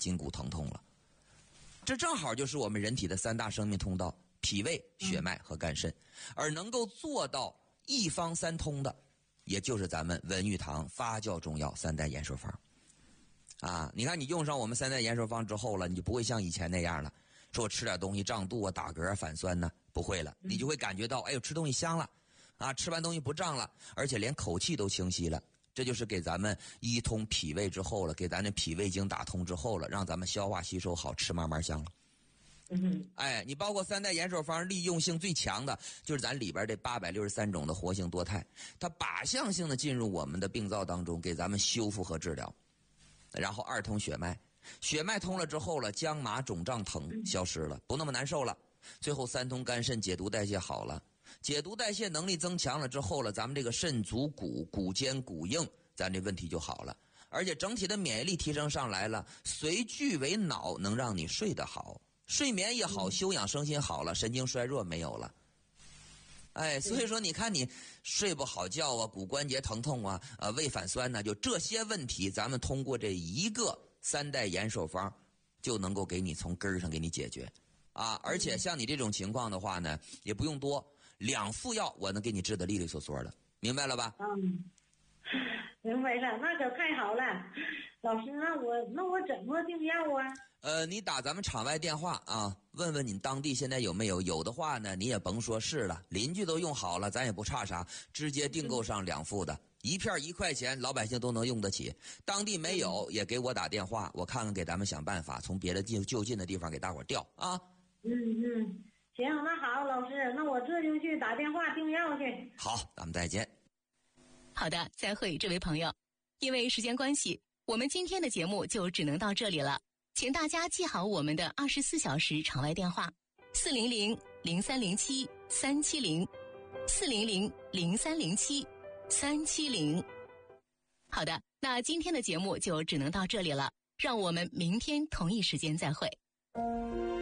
筋骨疼痛了。这正好就是我们人体的3大生命通道：脾胃、血脉和肝肾。而能够做到一方三通的，也就是咱们文玉堂发酵中药3代延寿方。你看你用上我们3代延寿方之后了，你就不会像以前那样了，说我吃点东西胀肚啊、打嗝、反酸呢，不会了，你就会感觉到，哎呦，吃东西香了，吃完东西不胀了，而且连口气都清晰了。这就是给咱们一通脾胃之后了，给咱的脾胃经打通之后了，让咱们消化吸收好，吃慢慢香了。你包括3代延寿方利用性最强的就是咱里边这863种的活性多肽，它靶向性的进入我们的病灶当中，给咱们修复和治疗。然后2通血脉，血脉通了之后了，僵麻肿胀疼消失了，不那么难受了。最后3通肝肾，解毒代谢好了，解毒代谢能力增强了之后了，咱们这个肾足骨、骨坚骨硬，咱这问题就好了。而且整体的免疫力提升上来了，随聚为脑，能让你睡得好，睡眠也好，休养生息好了，神经衰弱没有了。所以说你看你睡不好觉啊，骨关节疼痛啊，胃反酸呢，就这些问题，咱们通过这一个3代延寿方就能够给你从根儿上给你解决而且像你这种情况的话呢，也不用多，2副药我能给你治得利利索索的，明白了吧？ 明白了，那可太好了。老师，那我怎么订药啊？ 你打咱们场外电话问问你当地现在有没有，有的话呢，你也甭说是了，邻居都用好了，咱也不差啥，直接订购上2副的，一片1块钱，老百姓都能用得起。当地没有，也给我打电话，我看看给咱们想办法，从别的就近的地方给大伙调行，那好，老师，那我这就去打电话订药去。 好，咱们再见。 好的，再会，这位朋友。因为时间关系，我们今天的节目就只能到这里了。请大家记好我们的24小时场外电话：400-0307-370，400-0307-370。好的，那今天的节目就只能到这里了，让我们明天同一时间再会。